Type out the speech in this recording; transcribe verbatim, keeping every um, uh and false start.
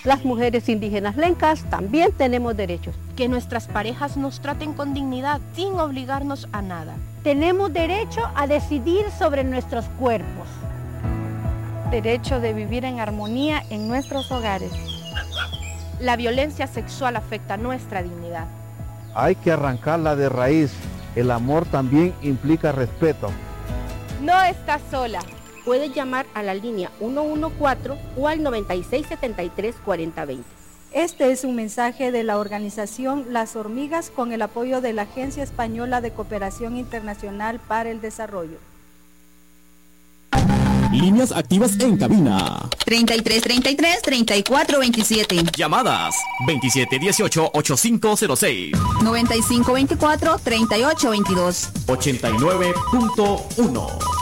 Las mujeres indígenas lencas también tenemos derechos. Que nuestras parejas nos traten con dignidad, sin obligarnos a nada. Tenemos derecho a decidir sobre nuestros cuerpos. Derecho de vivir en armonía en nuestros hogares. La violencia sexual afecta nuestra dignidad. Hay que arrancarla de raíz. El amor también implica respeto. No estás sola. Puedes llamar a la línea uno uno cuatro o al noventa y seis setenta y tres cuarenta veinte. Este es un mensaje de la organización Las Hormigas con el apoyo de la Agencia Española de Cooperación Internacional para el Desarrollo. Líneas activas en cabina. treinta y tres treinta y tres, treinta y cuatro veintisiete. Llamadas veintisiete dieciocho, ochenta y cinco cero seis. noventa y cinco veinticuatro, treinta y ocho veintidós. ochenta y nueve punto uno.